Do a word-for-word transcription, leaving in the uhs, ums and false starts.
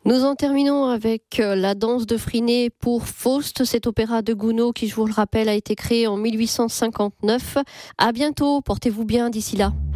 Nous en terminons avec la danse de Freinet pour Faust. Cet opéra de Gounod qui, je vous le rappelle, a été créé en mille huit cent cinquante-neuf. À bientôt, portez-vous bien d'ici là.